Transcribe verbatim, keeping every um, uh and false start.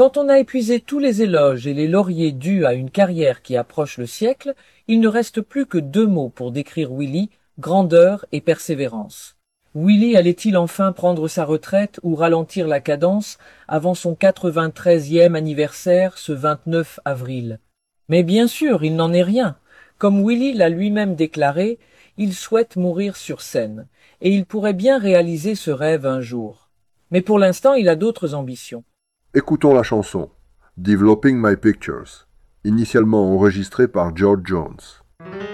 Quand on a épuisé tous les éloges et les lauriers dus à une carrière qui approche le siècle, il ne reste plus que deux mots pour décrire Willy, grandeur et persévérance. Willy allait-il enfin prendre sa retraite ou ralentir la cadence avant son quatre-vingt-treizième anniversaire ce vingt-neuf avril? Mais bien sûr, il n'en est rien. Comme Willy l'a lui-même déclaré, il souhaite mourir sur scène, et il pourrait bien réaliser ce rêve un jour. Mais pour l'instant, il a d'autres ambitions. Écoutons la chanson Developing My Pictures, initialement enregistrée par George Jones.